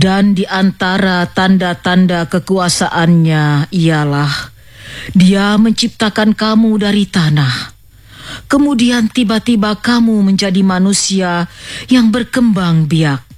Dan di antara tanda-tanda kekuasaannya ialah Dia menciptakan kamu dari tanah. Kemudian tiba-tiba kamu menjadi manusia yang berkembang biak.